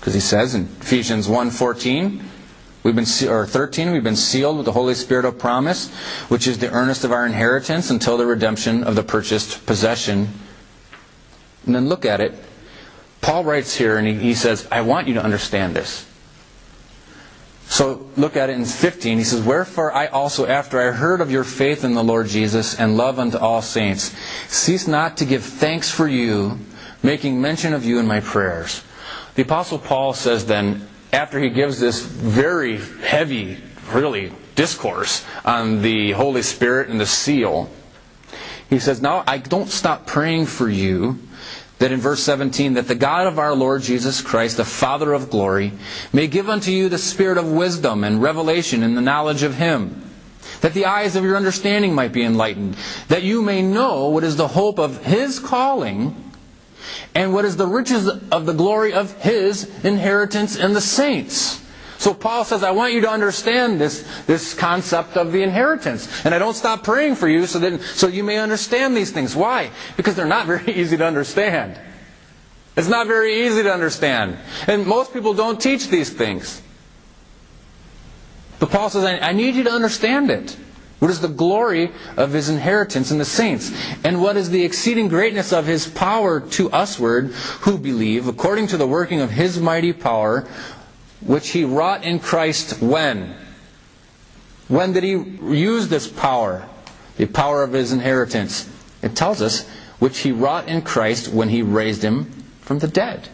Because he says in Ephesians 1:13, 13, we've been sealed with the Holy Spirit of promise, which is the earnest of our inheritance until the redemption of the purchased possession. And then look at it. Paul writes here and he says, I want you to understand this. So look at it in 15. He says, wherefore I also, after I heard of your faith in the Lord Jesus and love unto all saints, cease not to give thanks for you, making mention of you in my prayers. The Apostle Paul says then, after he gives this very heavy, really, discourse on the Holy Spirit and the seal, he says, now I don't stop praying for you, that in verse 17, that the God of our Lord Jesus Christ, the Father of glory, may give unto you the spirit of wisdom and revelation in the knowledge of Him, that the eyes of your understanding might be enlightened, that you may know what is the hope of His calling, and what is the riches of the glory of His inheritance in the saints. So Paul says, I want you to understand this concept of the inheritance. And I don't stop praying for you so you may understand these things. Why? Because they're not very easy to understand. It's not very easy to understand. And most people don't teach these things. But Paul says, I need you to understand it. What is the glory of His inheritance in the saints? And what is the exceeding greatness of His power to usward who believe, according to the working of His mighty power, which He wrought in Christ when? When did He use this power? The power of His inheritance. It tells us, which He wrought in Christ when He raised Him from the dead.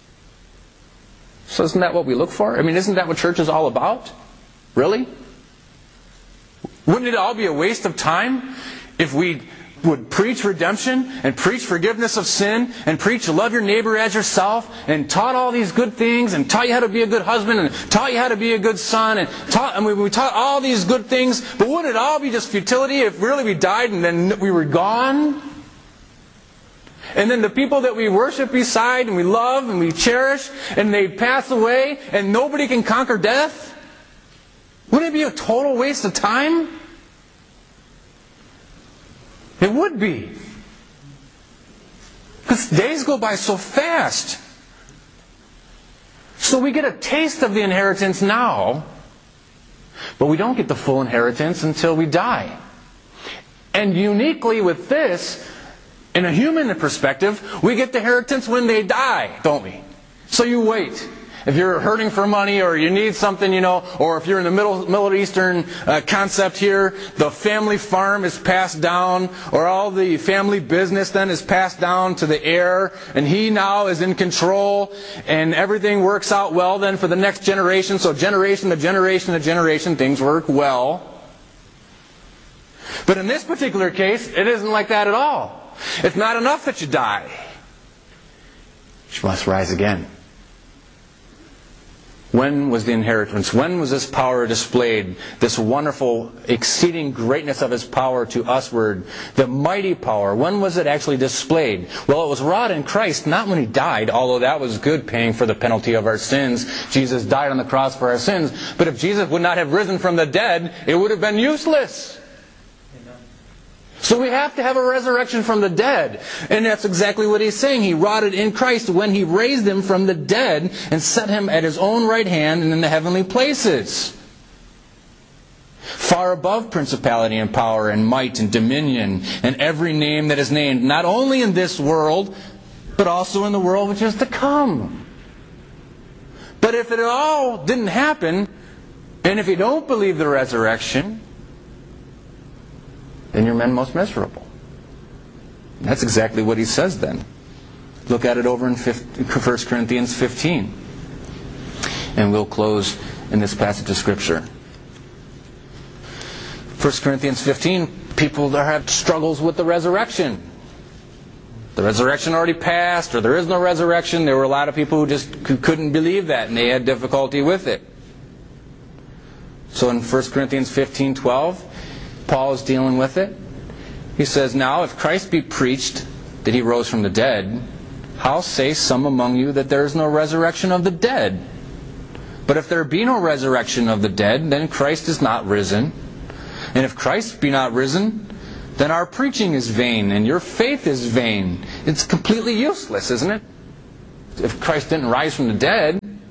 So isn't that what we look for? I mean, isn't that what church is all about? Really? Wouldn't it all be a waste of time if we would preach redemption and preach forgiveness of sin and preach love your neighbor as yourself and taught all these good things and taught you how to be a good husband and taught you how to be a good son and we taught all these good things, but wouldn't it all be just futility if really we died and then we were gone? And then the people that we worship beside and we love and we cherish and they pass away and nobody can conquer death? Wouldn't it be a total waste of time? It would be. Because days go by so fast. So we get a taste of the inheritance now, but we don't get the full inheritance until we die. And uniquely with this, in a human perspective, we get the inheritance when they die, don't we? So you wait. If you're hurting for money or you need something, or if you're in the Middle Eastern concept here, the family farm is passed down, or all the family business then is passed down to the heir, and he now is in control, and everything works out well then for the next generation. So generation to generation to generation, things work well. But in this particular case, it isn't like that at all. It's not enough that you die. You must rise again. When was the inheritance? When was this power displayed? This wonderful, exceeding greatness of His power to usward, the mighty power. When was it actually displayed? Well, it was wrought in Christ, not when He died, although that was good, paying for the penalty of our sins. Jesus died on the cross for our sins. But if Jesus would not have risen from the dead, it would have been useless. So we have to have a resurrection from the dead. And that's exactly what He's saying. He wrought it in Christ when He raised Him from the dead and set Him at His own right hand and in the heavenly places, far above principality and power and might and dominion and every name that is named, not only in this world, but also in the world which is to come. But if it all didn't happen, and if you don't believe the resurrection, then you're men most miserable. That's exactly what he says then. Look at it over in 1 Corinthians 15. And we'll close in this passage of Scripture. 1 Corinthians 15, people that have struggles with the resurrection. The resurrection already passed, or there is no resurrection. There were a lot of people who couldn't believe that, and they had difficulty with it. So in 1 Corinthians 15:12, Paul is dealing with it. He says, now if Christ be preached that He rose from the dead, how say some among you that there is no resurrection of the dead? But if there be no resurrection of the dead, then Christ is not risen. And if Christ be not risen, then our preaching is vain, and your faith is vain. It's completely useless, isn't it? If Christ didn't rise from the dead,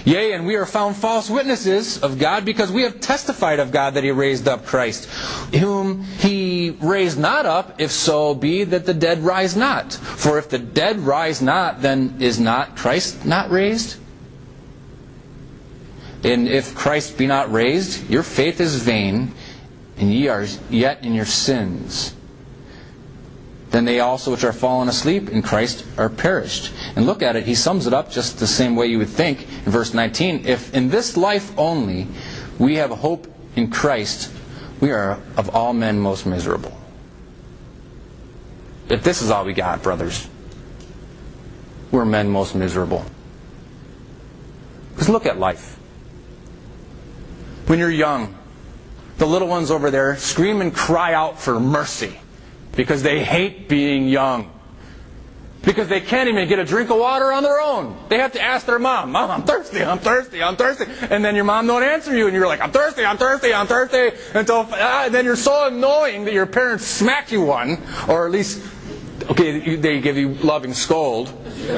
Yea, and we are found false witnesses of God, because we have testified of God that He raised up Christ, whom He raised not up, if so be that the dead rise not. For if the dead rise not, then is not Christ not raised? And if Christ be not raised, your faith is vain, and ye are yet in your sins. Then they also which are fallen asleep in Christ are perished. And look at it, he sums it up just the same way you would think in verse 19. If in this life only we have hope in Christ, we are of all men most miserable. If this is all we got, brothers, we're men most miserable. Because look at life. When you're young, the little ones over there scream and cry out for mercy, because they hate being young. Because they can't even get a drink of water on their own. They have to ask their mom, Mom, I'm thirsty, I'm thirsty, I'm thirsty. And then your mom don't answer you, and you're like, I'm thirsty, I'm thirsty, I'm thirsty. Until then you're so annoying that your parents smack you one, or at least, okay, they give you loving scold.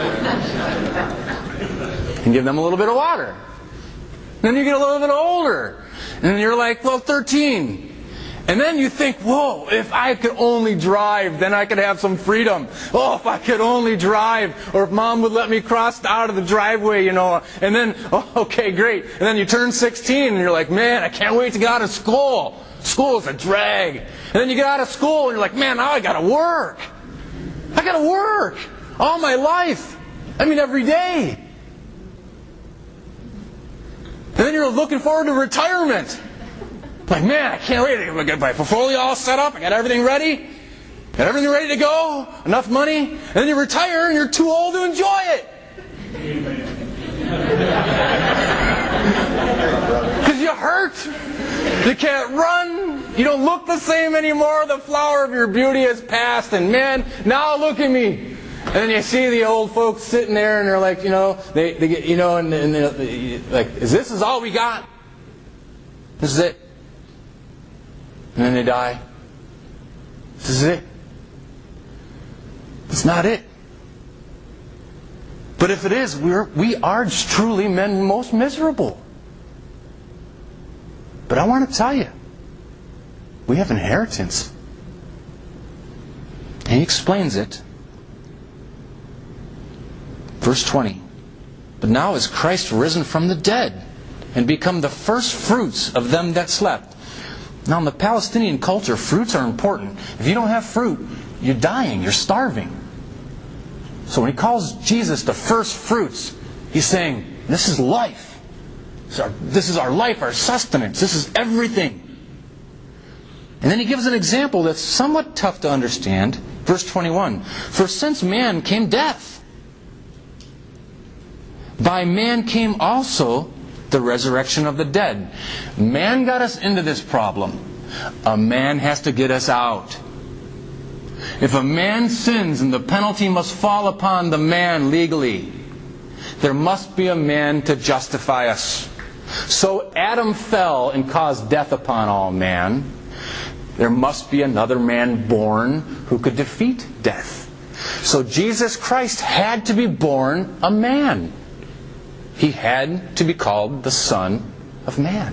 And give them a little bit of water. Then you get a little bit older. And you're like, well, 13. And then you think, whoa, if I could only drive, then I could have some freedom. Oh, if I could only drive. Or if Mom would let me cross out of the driveway, you know. And then, oh, okay, great. And then you turn 16 and you're like, man, I can't wait to get out of school. School is a drag. And then you get out of school and you're like, man, now I got to work. I got to work. All my life. I mean, every day. And then you're looking forward to retirement. Like, man, I can't wait. I got my portfolio all set up. I got everything ready. Got everything ready to go. Enough money. And then you retire and you're too old to enjoy it. Because you hurt. You can't run. You don't look the same anymore. The flower of your beauty has passed. And man, now look at me. And then you see the old folks sitting there and they're like, you know, they get, you know, and they're like, this is all we got? This is it. And then they die. This is it. It's not it. But if it is, we are truly men most miserable. But I want to tell you, we have an inheritance. And he explains it. Verse 20. But now is Christ risen from the dead, and become the first fruits of them that slept. Now in the Palestinian culture, fruits are important. If you don't have fruit, you're dying, you're starving. So when he calls Jesus the first fruits, he's saying, this is life. This is our life, our sustenance. This is everything. And then he gives an example that's somewhat tough to understand. Verse 21. For since man came death, by man came also the resurrection of the dead. Man got us into this problem. A man has to get us out. If a man sins and the penalty must fall upon the man legally, there must be a man to justify us. So Adam fell and caused death upon all man. There must be another man born who could defeat death. So Jesus Christ had to be born a man. He had to be called the Son of Man.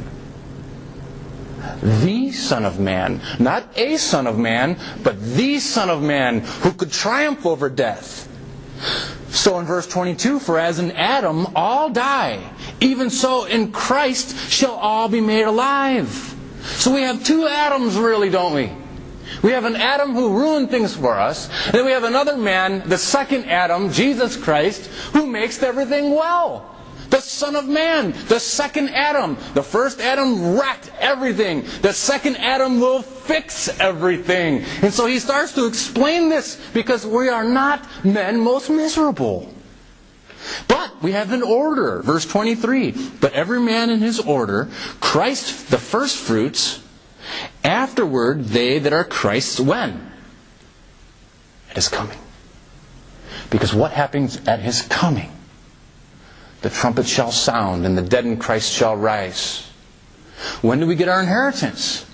The Son of Man. Not a Son of Man, but the Son of Man who could triumph over death. So in verse 22, for as in Adam all die, even so in Christ shall all be made alive. So we have two Adams really, don't we? We have an Adam who ruined things for us, and then we have another man, the second Adam, Jesus Christ, who makes everything well. The Son of Man, the second Adam. The first Adam wrecked everything. The second Adam will fix everything. And so he starts to explain this because we are not men most miserable. But we have an order. Verse 23. But every man in his order, Christ the first fruits, afterward they that are Christ's when? At his coming. Because what happens at his coming? The trumpet shall sound, and the dead in Christ shall rise. When do we get our inheritance?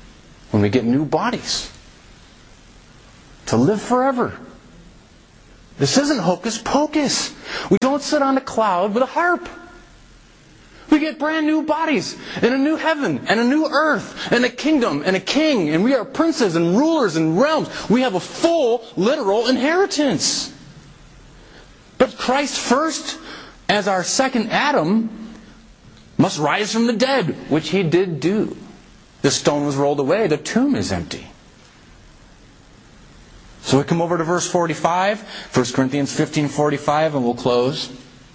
When we get new bodies. To live forever. This isn't hocus pocus. We don't sit on a cloud with a harp. We get brand new bodies, and a new heaven, and a new earth, and a kingdom, and a king, and we are princes and rulers and realms. We have a full, literal inheritance. But Christ first, as our second Adam, must rise from the dead, which He did do. The stone was rolled away, the tomb is empty. So we come over to verse 45, 1 Corinthians 15:45, and we'll close.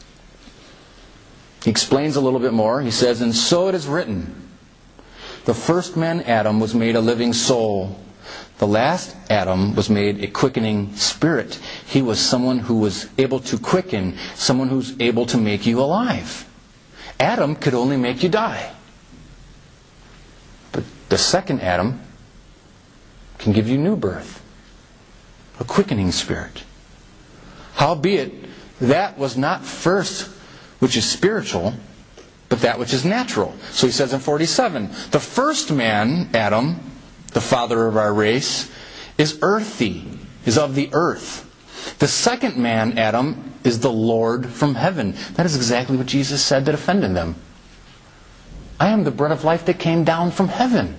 He explains a little bit more. He says, "And so it is written, the first man Adam was made a living soul. The last Adam was made a quickening spirit." He was someone who was able to quicken, someone who's able to make you alive. Adam could only make you die. But the second Adam can give you new birth, a quickening spirit. Howbeit, that was not first which is spiritual, but that which is natural. So he says in 47, the first man, Adam, the father of our race, is earthy, is of the earth. The second man, Adam, is the Lord from heaven. That is exactly what Jesus said that offended them. I am the bread of life that came down from heaven.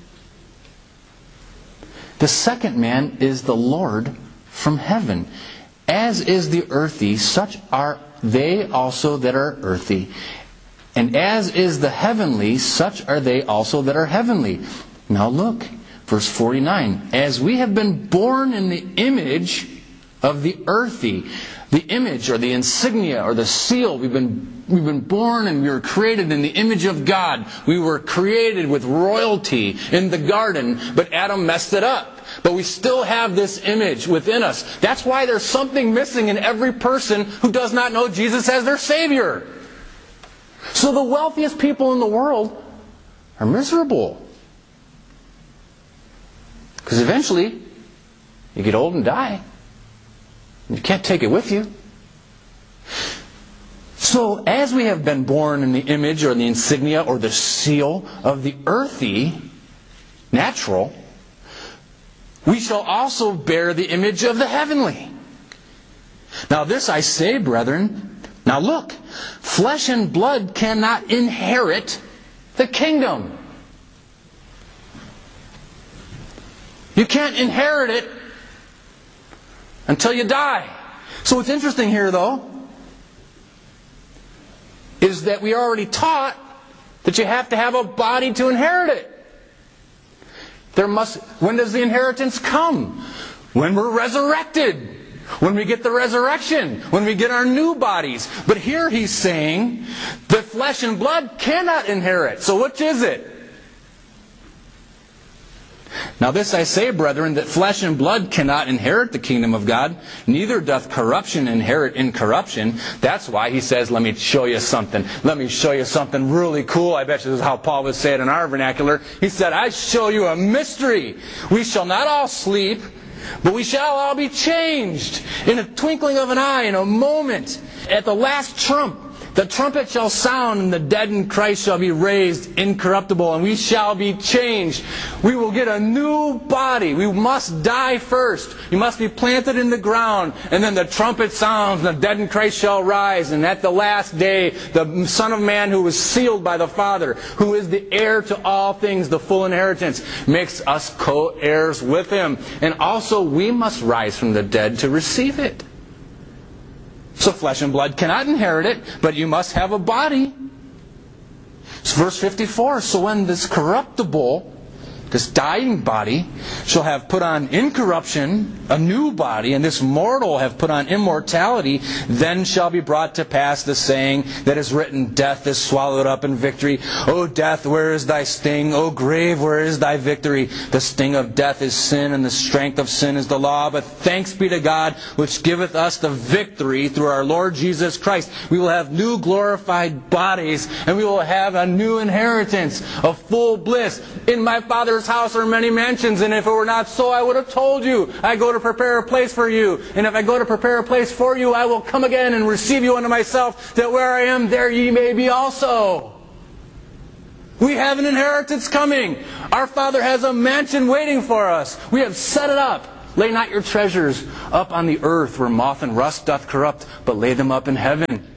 The second man is the Lord from heaven. As is the earthy, such are they also that are earthy. And as is the heavenly, such are they also that are heavenly. Now look, verse 49. As we have been born in the image of the earthy, the image or the insignia or the seal, we've been born and we were created in the image of God. We were created with royalty in the garden, but Adam messed it up. But we still have this image within us. That's why there's something missing in every person who does not know Jesus as their Savior. So the wealthiest people in the world are miserable. Because eventually, you get old and die. You can't take it with you. So, as we have been born in the image or the insignia or the seal of the earthy, natural, we shall also bear the image of the heavenly. Now this I say, brethren, now look, flesh and blood cannot inherit the kingdom. You can't inherit it until you die. So what's interesting here, though, is that we are already taught that you have to have a body to inherit it. When does the inheritance come? When we're resurrected. When we get the resurrection. When we get our new bodies. But here he's saying that flesh and blood cannot inherit. So which is it? Now this I say, brethren, that flesh and blood cannot inherit the kingdom of God, neither doth corruption inherit incorruption. That's why he says, let me show you something. Let me show you something really cool. I bet you this is how Paul would say it in our vernacular. He said, I show you a mystery. We shall not all sleep, but we shall all be changed in a twinkling of an eye, in a moment, at the last trump. The trumpet shall sound, and the dead in Christ shall be raised incorruptible, and we shall be changed. We will get a new body. We must die first. You must be planted in the ground, and then the trumpet sounds, and the dead in Christ shall rise. And at the last day, the Son of Man who was sealed by the Father, who is the heir to all things, the full inheritance, makes us co-heirs with Him. And also we must rise from the dead to receive it. So flesh and blood cannot inherit it, but you must have a body. It's verse 54. So when this corruptible, this dying body, shall have put on incorruption, a new body, and this mortal have put on immortality, then shall be brought to pass the saying that is written, death is swallowed up in victory. O death, where is thy sting? O grave, where is thy victory? The sting of death is sin, and the strength of sin is the law. But thanks be to God, which giveth us the victory through our Lord Jesus Christ. We will have new glorified bodies, and we will have a new inheritance of full bliss. In my Father's house are many mansions, and if it were not so, I would have told you. I go to prepare a place for you. And if I go to prepare a place for you, I will come again and receive you unto myself, that where I am, there ye may be also. We have an inheritance coming. Our Father has a mansion waiting for us. We have set it up. Lay not your treasures up on the earth, where moth and rust doth corrupt, but lay them up in heaven.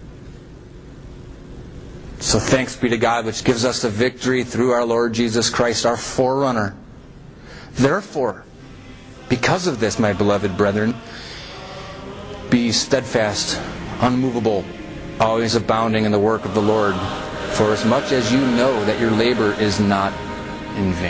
So thanks be to God, which gives us the victory through our Lord Jesus Christ, our forerunner. Therefore, because of this, my beloved brethren, be steadfast, unmovable, always abounding in the work of the Lord, for as much as you know that your labor is not in vain.